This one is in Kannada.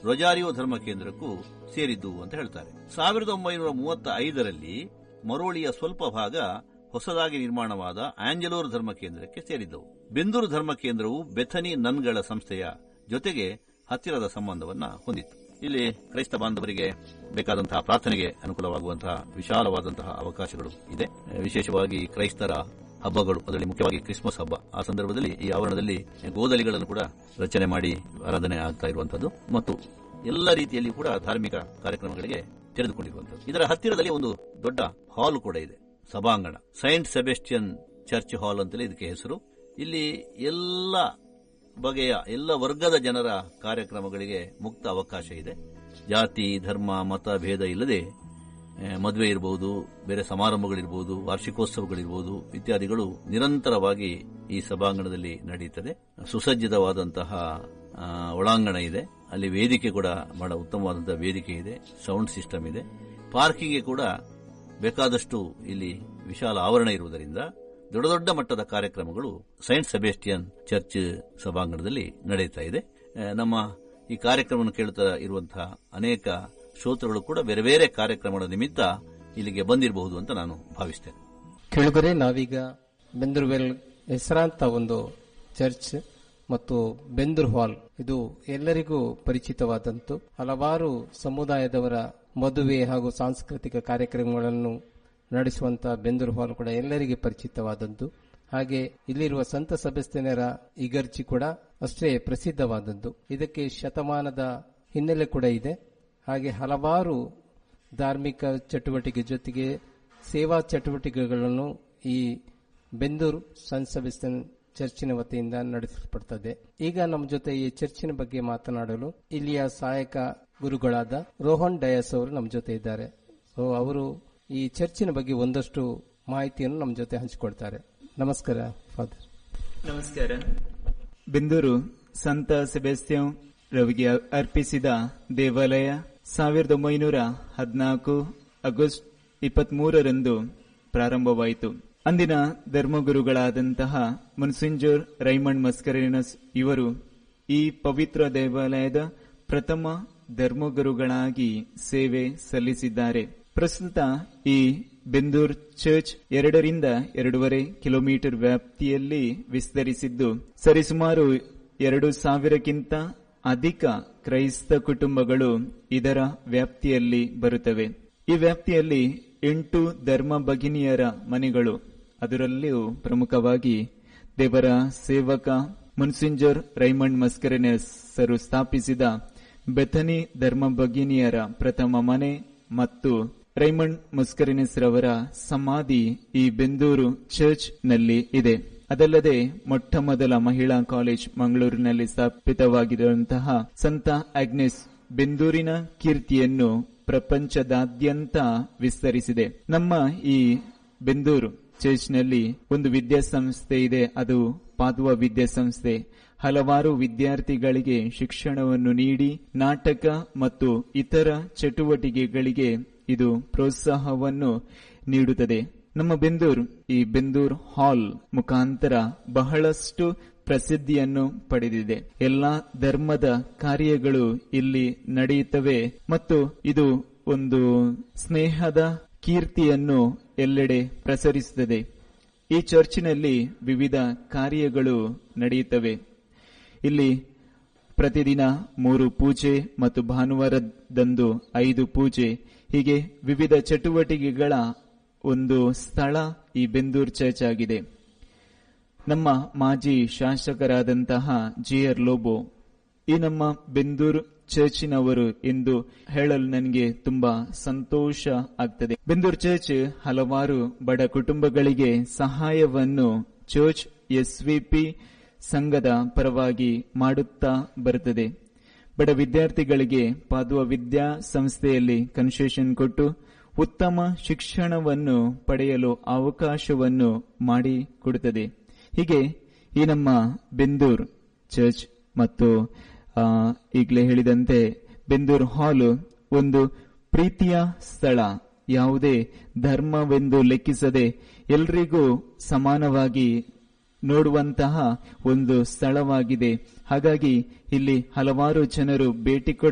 ರೊಜಾರಿಯೋ ಧರ್ಮ ಕೇಂದ್ರಕ್ಕೂ ಸೇರಿದ್ದು ಅಂತ ಹೇಳ್ತಾರೆ. 1935ರಲ್ಲಿ ಮರೋಳಿಯ ಸ್ವಲ್ಪ ಭಾಗ ಹೊಸದಾಗಿ ನಿರ್ಮಾಣವಾದ ಆಂಜಲೋರ್ ಧರ್ಮ ಕೇಂದ್ರಕ್ಕೆ ಸೇರಿದ್ದವು. ಬೆಂದೂರು ಧರ್ಮ ಕೇಂದ್ರವು ಬೆಥನಿ ನನ್ಗಳ ಸಂಸ್ಥೆಯ ಜೊತೆಗೆ ಹತ್ತಿರದ ಸಂಬಂಧವನ್ನ ಹೊಂದಿತ್ತು. ಇಲ್ಲಿ ಕ್ರೈಸ್ತ ಬಾಂಧವರಿಗೆ ಬೇಕಾದಂತಹ ಪ್ರಾರ್ಥನೆಗೆ ಅನುಕೂಲವಾಗುವಂತಹ ವಿಶಾಲವಾದಂತಹ ಅವಕಾಶಗಳು ಇದೆ. ವಿಶೇಷವಾಗಿ ಕ್ರೈಸ್ತರ ಹಬ್ಬಗಳು, ಅದರಲ್ಲಿ ಮುಖ್ಯವಾಗಿ ಕ್ರಿಸ್ಮಸ್ ಹಬ್ಬ, ಆ ಸಂದರ್ಭದಲ್ಲಿ ಈ ಆವರಣದಲ್ಲಿ ಗೋದಲಿಗಳನ್ನು ಕೂಡ ರಚನೆ ಮಾಡಿ ಆರಾಧನೆ ಆಗ್ತಾ ಇರುವಂತದ್ದು ಮತ್ತು ಎಲ್ಲ ರೀತಿಯಲ್ಲಿ ಕೂಡ ಧಾರ್ಮಿಕ ಕಾರ್ಯಕ್ರಮಗಳಿಗೆ ತೆರೆದುಕೊಂಡಿರುವಂತದ್ದು. ಇದರ ಹತ್ತಿರದಲ್ಲಿ ಒಂದು ದೊಡ್ಡ ಹಾಲ್ ಕೂಡ ಇದೆ, ಸಭಾಂಗಣ, ಸೈಂಟ್ ಸೆಬೆಸ್ಟಿಯನ್ ಚರ್ಚ್ ಹಾಲ್ ಅಂತಲೇ ಇದಕ್ಕೆ ಹೆಸರು. ಇಲ್ಲಿ ಎಲ್ಲ ಬಗೆಯ ಎಲ್ಲ ವರ್ಗದ ಜನರ ಕಾರ್ಯಕ್ರಮಗಳಿಗೆ ಮುಕ್ತ ಅವಕಾಶ ಇದೆ. ಜಾತಿ, ಧರ್ಮ, ಮತ ಭೇದ ಇಲ್ಲದೆ ಮದುವೆ ಇರಬಹುದು, ಬೇರೆ ಸಮಾರಂಭಗಳಿರಬಹುದು, ವಾರ್ಷಿಕೋತ್ಸವಗಳಿರಬಹುದು ಇತ್ಯಾದಿಗಳು ನಿರಂತರವಾಗಿ ಈ ಸಭಾಂಗಣದಲ್ಲಿ ನಡೆಯುತ್ತದೆ. ಸುಸಜ್ಜಿತವಾದಂತಹ ಒಳಾಂಗಣ ಇದೆ. ಅಲ್ಲಿ ವೇದಿಕೆ ಕೂಡ ಬಹಳ ಉತ್ತಮವಾದಂತಹ ವೇದಿಕೆ ಇದೆ, ಸೌಂಡ್ ಸಿಸ್ಟಮ್ ಇದೆ. ಪಾರ್ಕಿಂಗ್ಗೆ ಕೂಡ ಬೇಕಾದಷ್ಟು ಇಲ್ಲಿ ವಿಶಾಲ ಆವರಣ ಇರುವುದರಿಂದ ದೊಡ್ಡ ದೊಡ್ಡ ಮಟ್ಟದ ಕಾರ್ಯಕ್ರಮಗಳು ಸೈಂಟ್ ಸೆಬೆಸ್ಟಿಯನ್ ಚರ್ಚ್ ಸಭಾಂಗಣದಲ್ಲಿ ನಡೆಯುತ್ತಾ ಇದೆ. ನಮ್ಮ ಈ ಕಾರ್ಯಕ್ರಮವನ್ನು ಕೇಳುತ್ತಾ ಇರುವಂತಹ ಅನೇಕ ಶ್ರೋತೃಗಳು ಕೂಡ ಬೇರೆ ಬೇರೆ ಕಾರ್ಯಕ್ರಮಗಳ ನಿಮಿತ್ತ ಇಲ್ಲಿಗೆ ಬಂದಿರಬಹುದು ಅಂತ ನಾನು ಭಾವಿಸ್ತೇನೆ. ಕೇಳುಗರೆ, ನಾವೀಗ ಬೆಂದೂರ್ವೆಲ್ ಹೆಸರಾಂತ ಒಂದು ಚರ್ಚ್ ಮತ್ತು ಬೆಂದೂರ್ ಹಾಲ್, ಇದು ಎಲ್ಲರಿಗೂ ಪರಿಚಿತವಾದಂತು. ಹಲವಾರು ಸಮುದಾಯದವರ ಮದುವೆ ಹಾಗೂ ಸಾಂಸ್ಕೃತಿಕ ಕಾರ್ಯಕ್ರಮಗಳನ್ನು ನಡೆಸುವಂತಹ ಬೆಂದೂರ್ ಹಾಲ್ ಕೂಡ ಎಲ್ಲರಿಗೆ ಪರಿಚಿತವಾದದ್ದು. ಹಾಗೆ ಇಲ್ಲಿರುವ ಸಂತ ಸೆಬೆಸ್ಟಿಯನರ ಇಗರ್ಜಿ ಕೂಡ ಅಷ್ಟೇ ಪ್ರಸಿದ್ಧವಾದದ್ದು. ಇದಕ್ಕೆ ಶತಮಾನದ ಹಿನ್ನೆಲೆ ಕೂಡ ಇದೆ. ಹಾಗೆ ಹಲವಾರು ಧಾರ್ಮಿಕ ಚಟುವಟಿಕೆ ಜೊತೆಗೆ ಸೇವಾ ಚಟುವಟಿಕೆಗಳನ್ನು ಈ ಬೆಂದೂರು ಸಂತ ಸೆಬೆಸ್ಟಿಯನ್ ಚರ್ಚಿನ ವತಿಯಿಂದ ನಡೆಸಲ್ಪಡುತ್ತದೆ. ಈಗ ನಮ್ಮ ಜೊತೆ ಈ ಚರ್ಚಿನ ಬಗ್ಗೆ ಮಾತನಾಡಲು ಇಲ್ಲಿಯ ಸಹಾಯಕ ಗುರುಗಳಾದ ರೋಹನ್ ಡಯಾಸ್ ಅವರು ನಮ್ಮ ಜೊತೆ ಇದ್ದಾರೆ. ಸೊ ಅವರು ಈ ಚರ್ಚಿನ ಬಗ್ಗೆ ಒಂದಷ್ಟು ಮಾಹಿತಿಯನ್ನು ನಮ್ಮ ಜೊತೆ ಹಂಚಿಕೊಳ್ತಾರೆ. ನಮಸ್ಕಾರ ಫಾದರ್. ನಮಸ್ಕಾರ. ಬೆಂದೂರು ಸಂತ ಸೆಬೆಸ್ಟಿಯನ್ ರವಿಗೆ ಅರ್ಪಿಸಿದ ದೇವಾಲಯ 1914 ಆಗಸ್ಟ್ 23ರಂದು ಪ್ರಾರಂಭವಾಯಿತು. ಅಂದಿನ ಧರ್ಮಗುರುಗಳಾದಂತಹ ಮೊನ್ಸಿಂಜರ್ ರೈಮಂಡ್ ಮಸ್ಕರೇನಸ್ ಇವರು ಈ ಪವಿತ್ರ ದೇವಾಲಯದ ಪ್ರಥಮ ಧರ್ಮಗುರುಗಳಾಗಿ ಸೇವೆ ಸಲ್ಲಿಸಿದ್ದಾರೆ. ಪ್ರಸ್ತುತ ಈ ಬೆಂದೂರ್ ಚರ್ಚ್ 2 ರಿಂದ 2.5 ಕಿಲೋಮೀಟರ್ ವ್ಯಾಪ್ತಿಯಲ್ಲಿ ವಿಸ್ತರಿಸಿದ್ದು ಸರಿಸುಮಾರು 2,000ಕ್ಕಿಂತ ಅಧಿಕ ಕ್ರೈಸ್ತ ಕುಟುಂಬಗಳು ಇದರ ವ್ಯಾಪ್ತಿಯಲ್ಲಿ ಬರುತ್ತವೆ. ಈ ವ್ಯಾಪ್ತಿಯಲ್ಲಿ 8 ಧರ್ಮ ಭಗಿನಿಯರ ಮನೆಗಳು, ಅದರಲ್ಲಿಯೂ ಪ್ರಮುಖವಾಗಿ ದೇವರ ಸೇವಕ ಮೊನ್ಸಿಂಜರ್ ರೈಮಂಡ್ ಮಸ್ಕರೇನಸ್ ಸ್ಥಾಪಿಸಿದ ಬೆಥನಿ ಧರ್ಮ ಭಗಿನಿಯರ ಪ್ರಥಮ ಮನೆ ಮತ್ತು ರೈಮಂಡ್ ಮಸ್ಕರೇನಸ್ ರವರ ಸಮಾಧಿ ಈ ಬೆಂದೂರು ಚರ್ಚ್ ನಲ್ಲಿ ಇದೆ. ಅದಲ್ಲದೆ ಮೊಟ್ಟ ಮೊದಲ ಮಹಿಳಾ ಕಾಲೇಜ್ ಮಂಗಳೂರಿನಲ್ಲಿ ಸ್ಥಾಪಿತವಾಗಿರುವಂತಹ ಸಂತ ಆಗ್ನೆಸ್ ಬೆಂದೂರಿನ ಕೀರ್ತಿಯನ್ನು ಪ್ರಪಂಚದಾದ್ಯಂತ ವಿಸ್ತರಿಸಿದೆ. ನಮ್ಮ ಈ ಬೆಂದೂರು ಚರ್ಚ್ನಲ್ಲಿ ಒಂದು ವಿದ್ಯಾಸಂಸ್ಥೆ ಇದೆ, ಅದು ಪಾದುವ ವಿದ್ಯಾಸಂಸ್ಥೆ. ಹಲವಾರು ವಿದ್ಯಾರ್ಥಿಗಳಿಗೆ ಶಿಕ್ಷಣವನ್ನು ನೀಡಿ ನಾಟಕ ಮತ್ತು ಇತರ ಚಟುವಟಿಕೆಗಳಿಗೆ ಇದು ಪ್ರೋತ್ಸಾಹವನ್ನು ನೀಡುತ್ತದೆ. ನಮ್ಮ ಬೆಂದೂರು ಈ ಬೆಂದೂರ್ ಹಾಲ್ ಮುಖಾಂತರ ಬಹಳಷ್ಟು ಪ್ರಸಿದ್ಧಿಯನ್ನು ಪಡೆದಿದೆ. ಎಲ್ಲಾ ಧರ್ಮದ ಕಾರ್ಯಗಳು ಇಲ್ಲಿ ನಡೆಯುತ್ತವೆ ಮತ್ತು ಇದು ಒಂದು ಸ್ನೇಹದ ಕೀರ್ತಿಯನ್ನು ಎಲ್ಲೆಡೆ ಪ್ರಸರಿಸುತ್ತದೆ. ಈ ಚರ್ಚಿನಲ್ಲಿ ವಿವಿಧ ಕಾರ್ಯಗಳು ನಡೆಯುತ್ತವೆ. ಇಲ್ಲಿ ಪ್ರತಿದಿನ 3 ಪೂಜೆ ಮತ್ತು ಭಾನುವಾರದಂದು 5 ಪೂಜೆ, ಹೀಗೆ ವಿವಿಧ ಚಟುವಟಿಕೆಗಳ ಒಂದು ಸ್ಥಳ ಈ ಬೆಂದೂರ್ ಚರ್ಚ್ ಆಗಿದೆ. ನಮ್ಮ ಮಾಜಿ ಶಾಸಕರಾದಂತಹ JR ಲೋಬೋ ಈ ನಮ್ಮ ಬೆಂದೂರ್ ಚರ್ಚಿನವರು ಎಂದು ಹೇಳಲು ನನಗೆ ತುಂಬಾ ಸಂತೋಷ ಆಗ್ತದೆ. ಬೆಂದೂರ್ ಚರ್ಚ್ ಹಲವಾರು ಬಡ ಕುಟುಂಬಗಳಿಗೆ ಸಹಾಯವನ್ನು ಚರ್ಚ್ SVP ಸಂಘದ ಪರವಾಗಿ ಮಾಡುತ್ತಾ ಬರುತ್ತದೆ. ಬಡ ವಿದ್ಯಾರ್ಥಿಗಳಿಗೆ ಪಾದುವ ವಿದ್ಯಾ ಸಂಸ್ಥೆಯಲ್ಲಿ ಕನ್ಸೆಷನ್ ಕೊಟ್ಟು ಉತ್ತಮ ಶಿಕ್ಷಣವನ್ನು ಪಡೆಯಲು ಅವಕಾಶವನ್ನು ಮಾಡಿಕೊಡುತ್ತದೆ. ಹೀಗೆ ಈ ನಮ್ಮ ಬೆಂದೂರ್ ಚರ್ಚ್ ಮತ್ತು ಈಗಲೇ ಹೇಳಿದಂತೆ ಬೆಂದೂರ್ ಹಾಲು ಒಂದು ಪ್ರೀತಿಯ ಸ್ಥಳ. ಯಾವುದೇ ಧರ್ಮವೆಂದು ಲೆಕ್ಕಿಸದೆ ಎಲ್ರಿಗೂ ಸಮಾನವಾಗಿ ನೋಡುವಂತಹ ಒಂದು ಸ್ಥಳವಾಗಿದೆ. ಹಾಗಾಗಿ ಇಲ್ಲಿ ಹಲವಾರು ಜನರು ಭೇಟಿ